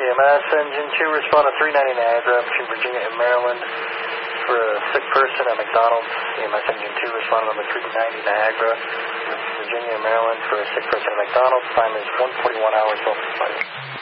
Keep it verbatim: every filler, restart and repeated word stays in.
M S Engine two, respond to three ninety Niagara between Virginia and Maryland for a sick person at McDonald's. E M S Engine two, respond number three ninety Niagara, Virginia and Maryland for a sick person at McDonald's. Time is one forty-one hours, twelve